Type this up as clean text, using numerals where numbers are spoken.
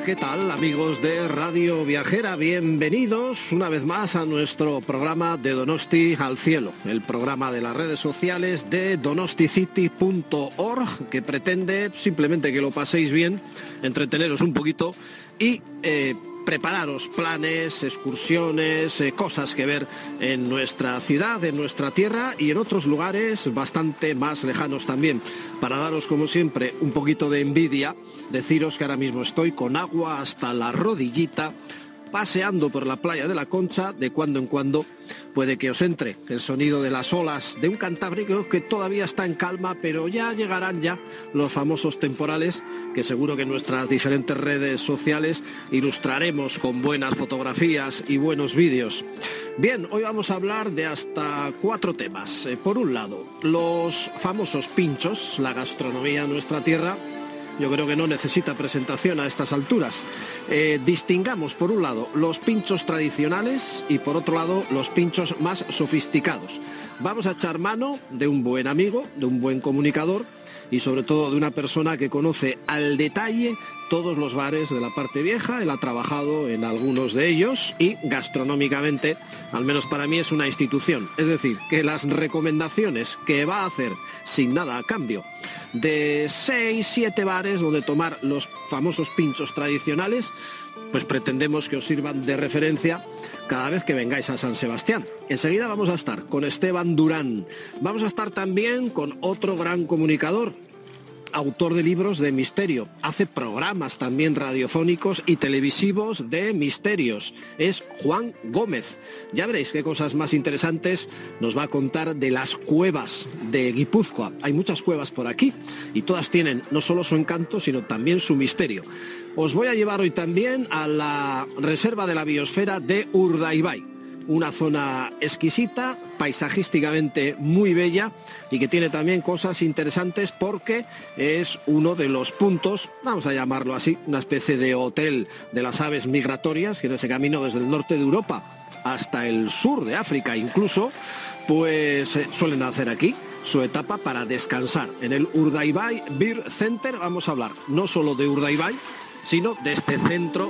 Hola, ¿qué tal, amigos de Radio Viajera? Bienvenidos una vez más a nuestro programa de Donosti al Cielo, el programa de las redes sociales de donosticity.org, que pretende simplemente que lo paséis bien, entreteneros un poquito y prepararos planes, excursiones, cosas que ver en nuestra ciudad, en nuestra tierra y en otros lugares bastante más lejanos también. Para daros, como siempre, un poquito de envidia, deciros que ahora mismo estoy con agua hasta la rodillita, paseando por la playa de la Concha. De cuando en cuando puede que os entre el sonido de las olas de un Cantábrico que todavía está en calma, pero ya llegarán los famosos temporales que seguro que en nuestras diferentes redes sociales ilustraremos con buenas fotografías y buenos vídeos. Bien, hoy vamos a hablar de hasta 4 temas. Por un lado, los famosos pinchos, la gastronomía en nuestra tierra. Yo creo que no necesita presentación a estas alturas. Distingamos, por un lado, los pinchos tradicionales y, por otro lado, los pinchos más sofisticados. Vamos a echar mano de un buen amigo, de un buen comunicador y, sobre todo, de una persona que conoce al detalle todos los bares de la parte vieja. Él ha trabajado en algunos de ellos y, gastronómicamente, al menos para mí, es una institución. Es decir, que las recomendaciones que va a hacer sin nada a cambio de 6-7 bares donde tomar los famosos pinchos tradicionales, pues pretendemos que os sirvan de referencia cada vez que vengáis a San Sebastián. Enseguida vamos a estar con Esteban Durán. Vamos a estar también con otro gran comunicador, autor de libros de misterio. Hace programas también radiofónicos y televisivos de misterios. Es Juan Gómez. Ya veréis qué cosas más interesantes nos va a contar de las cuevas de Guipúzcoa. Hay muchas cuevas por aquí y todas tienen no solo su encanto, sino también su misterio. Os voy a llevar hoy también a la reserva de la biosfera de Urdaibai. Una zona exquisita, paisajísticamente muy bella y que tiene también cosas interesantes porque es uno de los puntos, vamos a llamarlo así, una especie de hotel de las aves migratorias que en ese camino desde el norte de Europa hasta el sur de África incluso, pues suelen hacer aquí su etapa para descansar. En el Urdaibai Beer Center vamos a hablar no solo de Urdaibai, sino de este centro